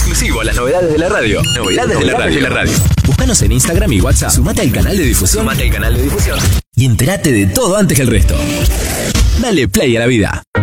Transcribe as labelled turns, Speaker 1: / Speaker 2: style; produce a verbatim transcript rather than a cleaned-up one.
Speaker 1: exclusivo a las novedades de la radio. Novedades, de, la radio. de la radio. Búscanos en Instagram y WhatsApp. Sumate al canal de difusión. Sumate al canal de difusión. Y entérate de todo antes que el resto. Dale play a la vida.